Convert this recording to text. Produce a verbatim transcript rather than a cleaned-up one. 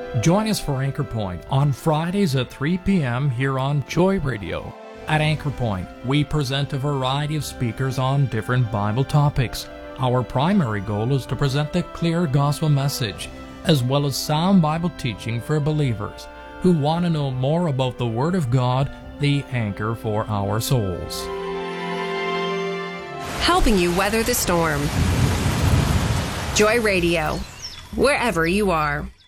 Join us for Anchor Point on Fridays at three p.m. here on Joy Radio. At Anchor Point, we present a variety of speakers on different Bible topics. Our primary goal is to present the clear gospel message, as well as sound Bible teaching for believers who want to know more about the Word of God, the anchor for our souls. Helping you weather the storm. Joy Radio, wherever you are.